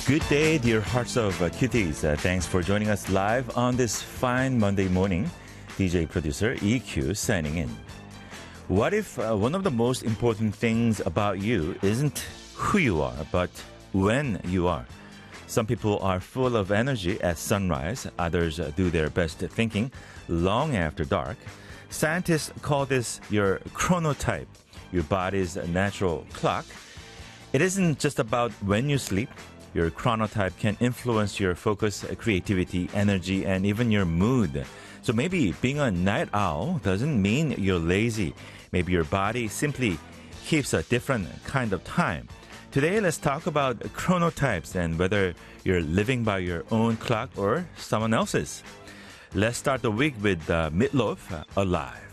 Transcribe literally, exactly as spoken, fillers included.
Good day, dear hearts of uh, cuties. Uh, thanks for joining us live on this fine Monday morning. D J producer E Q signing in. What if uh, one of the most important things about you isn't who you are, but when you are? Some people are full of energy at sunrise. Others uh, do their best thinking long after dark. Scientists call this your chronotype, your body's natural clock. It isn't just about when you sleep. Your chronotype can influence your focus, creativity, energy, and even your mood. So maybe being a night owl doesn't mean you're lazy. Maybe your body simply keeps a different kind of time. Today, let's talk about chronotypes and whether you're living by your own clock or someone else's. Let's start the week with uh, Meatloaf, uh, Alive.